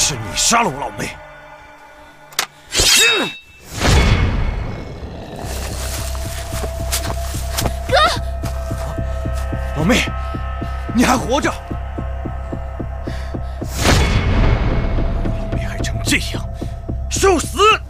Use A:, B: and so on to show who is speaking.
A: 是你杀了我老妹。
B: 哥，
A: 老妹，你还活着？老妹还成这样，受死！